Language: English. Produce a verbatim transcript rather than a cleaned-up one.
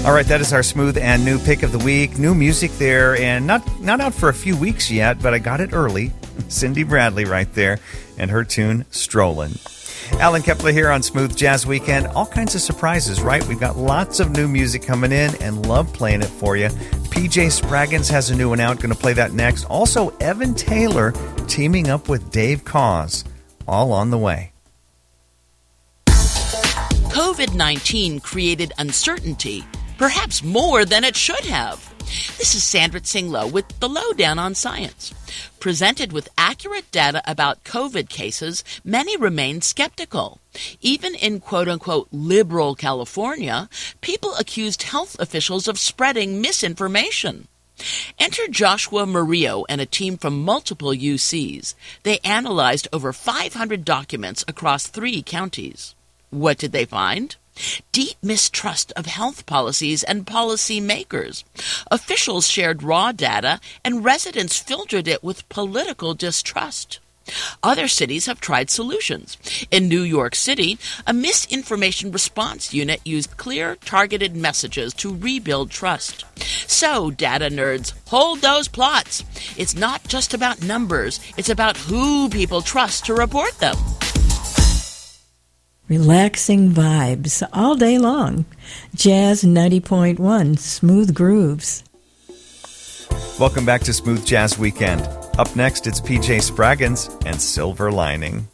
All right, that is our smooth and new pick of the week. New music there, and not not out for a few weeks yet, but I got it early. Cindy Bradley right there, and her tune, Strollin'. Alan Kepler here on Smooth Jazz Weekend. All kinds of surprises, right? We've got lots of new music coming in and love playing it for you. P J Spraggins has a new one out. Going to play that next. Also, Evan Taylor teaming up with Dave Koz. All on the way. covid nineteen created uncertainty, perhaps more than it should have. This is Sandra Tsinglow with the Lowdown on Science. Presented with accurate data about COVID cases, many remain skeptical. Even in quote-unquote liberal California, people accused health officials of spreading misinformation. Enter Joshua Murillo and a team from multiple U Cs. They analyzed over five hundred documents across three counties. What did they find? Deep mistrust of health policies and policy makers. Officials shared raw data, and residents filtered it with political distrust. Other cities have tried solutions. In New York City, a misinformation response unit used clear, targeted messages to rebuild trust. So, data nerds, hold those plots. It's not just about numbers. It's about who people trust to report them. Relaxing vibes all day long. Jazz ninety point one, Smooth Grooves. Welcome back to Smooth Jazz Weekend. Up next, it's P J Spraggins and Silver Lining.